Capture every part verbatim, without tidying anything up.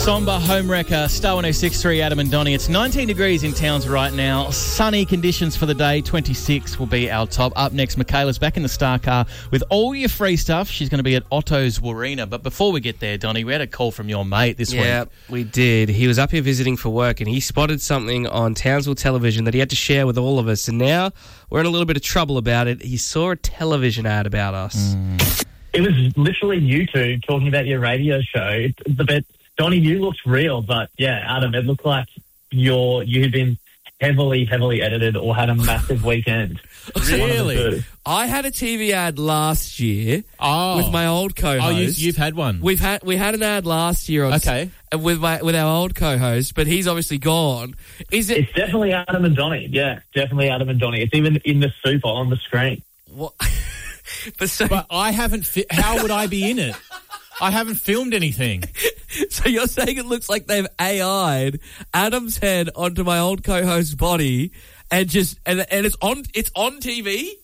Somber Homewrecker, Star one oh six point three, Adam and Donnie. It's nineteen degrees in Towns right now. Sunny conditions for the day. twenty-six will be our top. Up next, Michaela's back in the Star Car with all your free stuff. She's going to be at Otto's Warina. But before we get there, Donnie, we had a call from your mate this yeah, week. Yeah, we did. He was up here visiting for work and he spotted something on Townsville television that he had to share with all of us. And now we're in a little bit of trouble about it. He saw a television ad about us. Mm. It was literally you two talking about your radio show. It's the bit. Donnie, you looked real, but yeah, Adam, it looked like you're, you had been heavily, heavily edited or had a massive weekend. Really? I had a T V ad last year oh. with my old co-host. Oh, you, you've had one? We've had we had an ad last year on okay. s- with my with our old co-host, but he's obviously gone. Is it? It's definitely Adam and Donnie. Yeah, definitely Adam and Donnie. It's even in the super on the screen. What? but, so, but I haven't. Fi- how would I be in it? I haven't filmed anything. So you're saying it looks like they've A I'd Adam's head onto my old co-host's body, and just and and it's on it's on T V.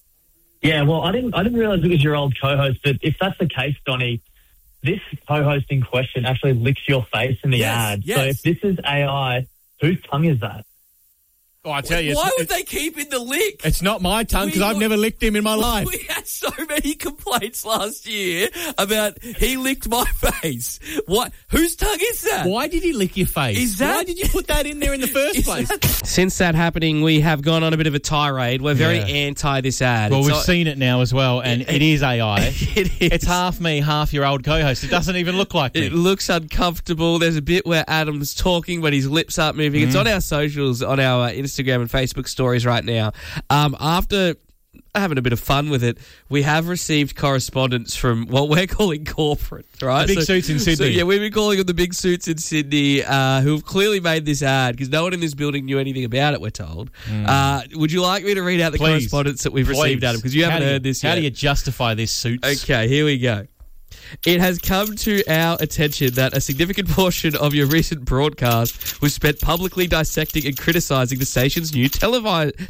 Yeah, well, I didn't I didn't realise it was your old co-host. But if that's the case, Donnie, this co-host in question actually licks your face in the yes, ad. Yes. So if this is A I, whose tongue is that? Oh, I tell you, why would they keep in the lick? It's not my tongue because I've never licked him in my life. We had so many complaints last year about he licked my face. What? Whose tongue is that? Why did he lick your face? Is that, Why did you put that in there in the first place? That, since that happening, we have gone on a bit of a tirade. We're very yeah. anti this ad. Well, it's we've not, seen it now as well, and it, it is A I. It is. It's half me, half your old co-host. It doesn't even look like me. It looks uncomfortable. There's a bit where Adam's talking, but his lips aren't moving. Mm. It's on our socials, on our uh, Instagram and Facebook stories right now. Um, after having a bit of fun with it, we have received correspondence from what we're calling corporate, right? The big so, suits in Sydney. So, yeah, we've been calling them the big suits in Sydney, uh, who have clearly made this ad because no one in this building knew anything about it, we're told. Mm. Uh, would you like me to read out the Please. correspondence that we've Please. received, Adam? Because you haven't you, heard this how yet. How do you justify this, Suits? Okay, here we go. It has come to our attention that a significant portion of your recent broadcast was spent publicly dissecting and criticising the station's new televised